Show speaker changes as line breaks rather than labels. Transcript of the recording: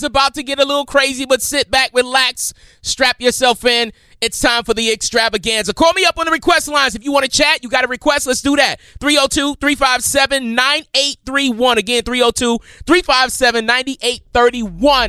is about to get a little crazy, but sit back, relax, strap yourself in. It's time for the extravaganza. Call me up on the request lines. If you want to chat, you got a request, let's do that. 302-357-9831. Again, 302-357-9831.